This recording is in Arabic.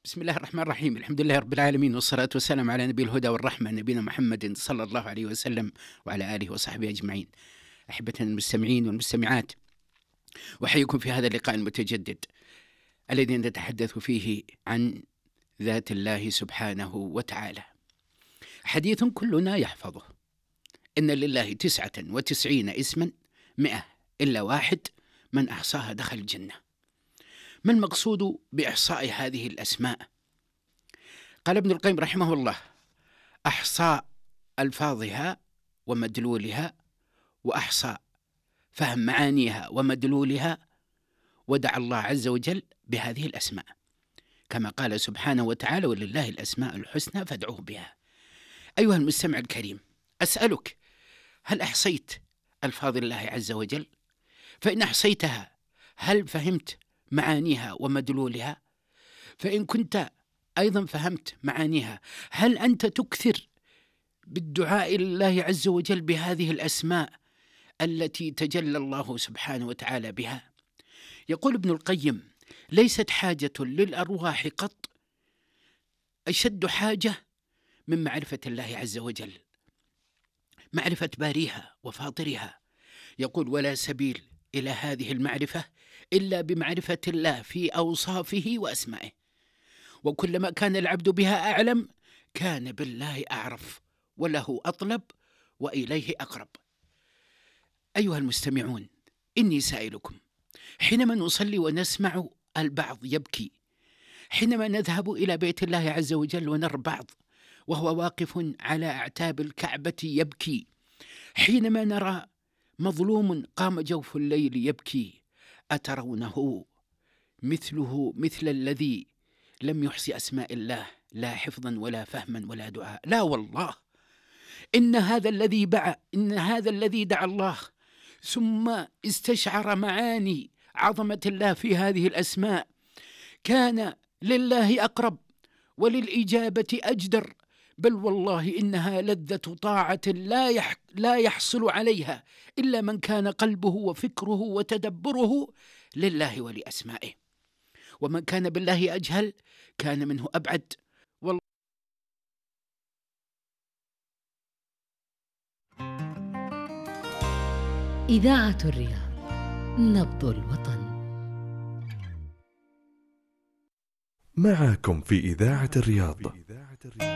بسم الله الرحمن الرحيم. الحمد لله رب العالمين، والصلاة والسلام على نبي الهدى والرحمة نبينا محمد صلى الله عليه وسلم وعلى آله وصحبه أجمعين. أحبتنا المستمعين والمستمعات، وحيكم في هذا اللقاء المتجدد الذي نتحدث فيه عن ذات الله سبحانه وتعالى. حديث كلنا يحفظه: إن لله 99 اسما 100 إلا واحد من أحصاها دخل الجنة. ما المقصود بإحصاء هذه الأسماء؟ قال ابن القيم رحمه الله: أحصاء ألفاظها ومدلولها، وأحصاء فهم معانيها ومدلولها، ودعا الله عز وجل بهذه الأسماء كما قال سبحانه وتعالى: ولله الأسماء الحسنى فادعوه بها. أيها المستمع الكريم، أسألك: هل أحصيت ألفاظ الله عز وجل؟ فإن أحصيتها هل فهمت معانيها ومدلولها؟ فإن كنت أيضا فهمت معانيها، هل أنت تكثر بالدعاء لله عز وجل بهذه الأسماء التي تجلى الله سبحانه وتعالى بها؟ يقول ابن القيم: ليست حاجة للأرواح قط أشد حاجة من معرفة الله عز وجل، معرفة باريها وفاطرها. يقول: ولا سبيل إلى هذه المعرفة إلا بمعرفة الله في أوصافه وأسمائه، وكلما كان العبد بها أعلم كان بالله أعرف، وله أطلب وإليه أقرب. أيها المستمعون، إني سائلكم: حينما نصلي ونسمع البعض يبكي، حينما نذهب إلى بيت الله عز وجل ونرى بعض وهو واقف على أعتاب الكعبة يبكي، حينما نرى مظلوم قام جوف الليل يبكي، أترونه مثله مثل الذي لم يحصي أسماء الله لا حفظا ولا فهما ولا دعاء؟ لا والله، إن هذا الذي دعا الله ثم استشعر معاني عظمة الله في هذه الأسماء كان لله أقرب وللإجابة أجدر، بل والله إنها لذة طاعة لا يحصل عليها إلا من كان قلبه وفكره وتدبره لله ولأسمائه، ومن كان بالله أجهل كان منه أبعد. إذاعة الرياض، نبض الوطن. معكم في إذاعة الرياض.